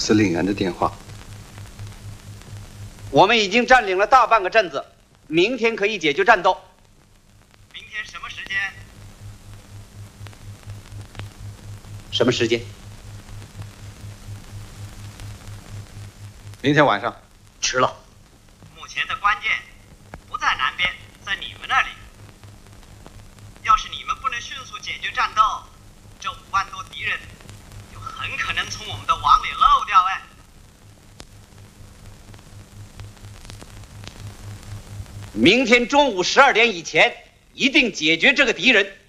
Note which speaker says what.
Speaker 1: 司令员的电话。
Speaker 2: 我们已经占领了大半个镇子，明天可以解决战斗。
Speaker 3: 明天什么时间？
Speaker 2: 什么时间？
Speaker 1: 明天晚上。
Speaker 2: 迟了。
Speaker 3: 目前的关键不在南边，在你们那里。要是你们不能迅速解决战斗，这5万多敌人就很可能从我们的网里漏掉。哎，
Speaker 2: 明天中午12点以前，一定解决这个敌人。